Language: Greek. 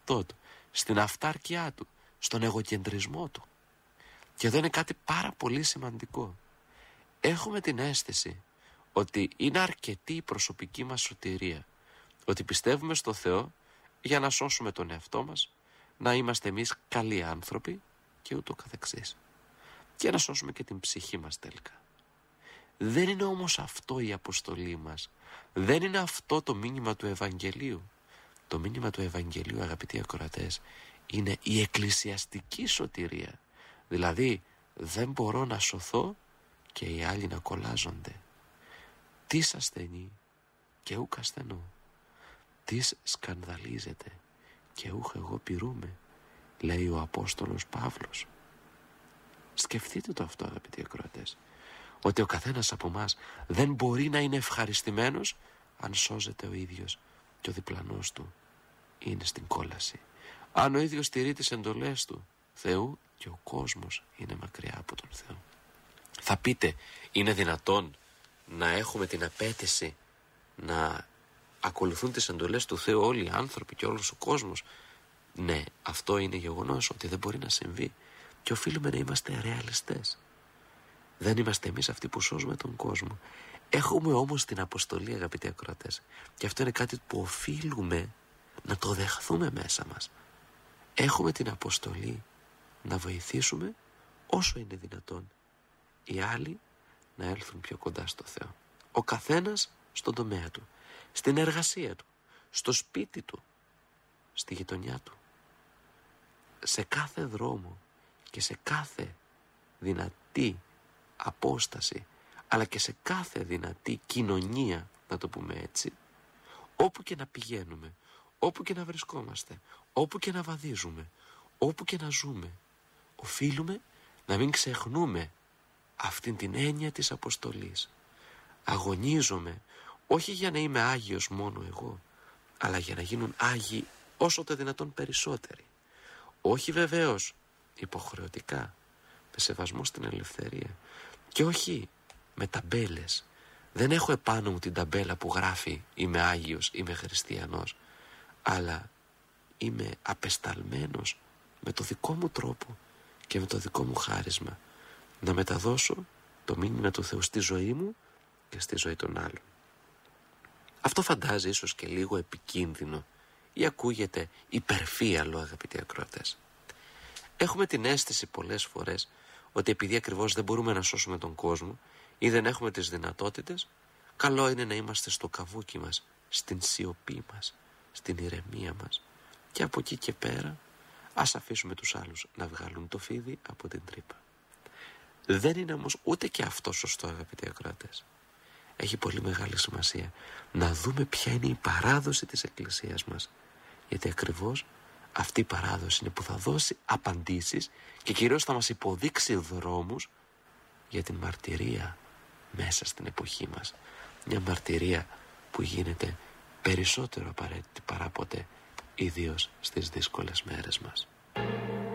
εαυτό του, στην αυτάρκειά του, στον εγωκεντρισμό του. Και εδώ είναι κάτι πάρα πολύ σημαντικό. Έχουμε την αίσθηση ότι είναι αρκετή η προσωπική μας σωτηρία, ότι πιστεύουμε στο Θεό για να σώσουμε τον εαυτό μας, να είμαστε εμείς καλοί άνθρωποι και ούτω καθεξής, και να σώσουμε και την ψυχή μας τελικά. Δεν είναι όμως αυτό η αποστολή μας. Δεν είναι αυτό το μήνυμα του Ευαγγελίου. Το μήνυμα του Ευαγγελίου, αγαπητοί ακροατές, είναι η εκκλησιαστική σωτηρία. Δηλαδή δεν μπορώ να σωθώ και οι άλλοι να κολλάζονται. Τις ασθενεί και ούκ ασθενώ, τις σκανδαλίζεται και ούχ εγώ πειρούμε, λέει ο Απόστολος Παύλος. Σκεφτείτε το αυτό, αγαπητοί ακροατές, ότι ο καθένας από μας δεν μπορεί να είναι ευχαριστημένος αν σώζεται ο ίδιος και ο διπλανός του είναι στην κόλαση. Αν ο ίδιος τηρεί τις εντολές του Θεού και ο κόσμος είναι μακριά από τον Θεό. Θα πείτε, είναι δυνατόν να έχουμε την απέτηση να ακολουθούν τις εντολές του Θεού όλοι οι άνθρωποι και όλος ο κόσμος? Ναι, αυτό είναι γεγονός ότι δεν μπορεί να συμβεί και οφείλουμε να είμαστε ρεαλιστές. Δεν είμαστε εμείς αυτοί που σώζουμε τον κόσμο. Έχουμε όμως την αποστολή, αγαπητοί ακροατές, και αυτό είναι κάτι που οφείλουμε να το δεχθούμε μέσα μας. Έχουμε την αποστολή να βοηθήσουμε όσο είναι δυνατόν οι άλλοι να έλθουν πιο κοντά στο Θεό. Ο καθένας στον τομέα του, στην εργασία του, στο σπίτι του, στη γειτονιά του, σε κάθε δρόμο και σε κάθε δυνατή απόσταση, αλλά και σε κάθε δυνατή κοινωνία, να το πούμε έτσι, όπου και να πηγαίνουμε, όπου και να βρισκόμαστε, όπου και να βαδίζουμε, όπου και να ζούμε, οφείλουμε να μην ξεχνούμε αυτήν την έννοια της αποστολής. Αγωνίζομαι όχι για να είμαι Άγιος μόνο εγώ, αλλά για να γίνουν Άγιοι όσο το δυνατόν περισσότεροι. Όχι βεβαίως υποχρεωτικά, με σεβασμό στην ελευθερία, και όχι με ταμπέλες. Δεν έχω επάνω μου την ταμπέλα που γράφει είμαι Άγιος, είμαι χριστιανός, αλλά είμαι απεσταλμένος με το δικό μου τρόπο και με το δικό μου χάρισμα να μεταδώσω το μήνυμα του Θεού στη ζωή μου και στη ζωή των άλλων. Αυτό φαντάζει ίσως και λίγο επικίνδυνο ή ακούγεται υπερφύαλο, αγαπητοί ακροατές. Έχουμε την αίσθηση πολλές φορές ότι επειδή ακριβώς δεν μπορούμε να σώσουμε τον κόσμο ή δεν έχουμε τις δυνατότητες, καλό είναι να είμαστε στο καβούκι μας, στην σιωπή μας, στην ηρεμία μας, και από εκεί και πέρα ας αφήσουμε τους άλλους να βγάλουν το φίδι από την τρύπα. Δεν είναι όμως ούτε και αυτό σωστό, αγαπητοί ακροατές. Έχει πολύ μεγάλη σημασία να δούμε ποια είναι η παράδοση της Εκκλησίας μας, γιατί ακριβώς αυτή η παράδοση είναι που θα δώσει απαντήσεις και κυρίως θα μας υποδείξει δρόμους για την μαρτυρία μέσα στην εποχή μας. Μια μαρτυρία που γίνεται περισσότερο απαραίτητη παρά ποτέ, ιδίως στις δύσκολες μέρες μας.